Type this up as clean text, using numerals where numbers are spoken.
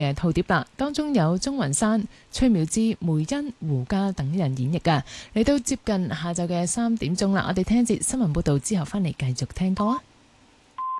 嘅套碟啦，當中有鍾雲山、崔妙芝、梅欣、胡家等人演繹㗎。嚟到接近下晝嘅3點鐘啦，我哋聽一節新聞報導之後，翻嚟繼續聽歌啊！